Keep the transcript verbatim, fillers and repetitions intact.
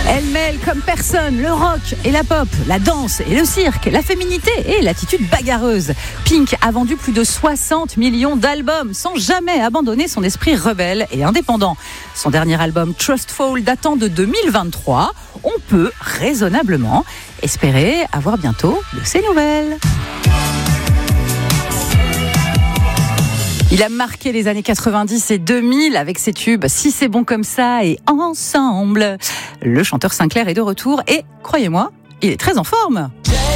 Elle mêle comme personne le rock et la pop, la danse et le cirque, la féminité et l'attitude bagarreuse. Pink a vendu plus de soixante millions d'albums sans jamais abandonner son esprit rebelle et indépendant. Son dernier album Trustful datant de deux mille vingt-trois, on peut raisonnablement espérer avoir bientôt de ses nouvelles. Il a marqué les années quatre-vingt-dix et deux mille avec ses tubes « Si c'est bon comme ça » et « Ensemble ». Le chanteur Sinclair est de retour et, croyez-moi, il est très en forme.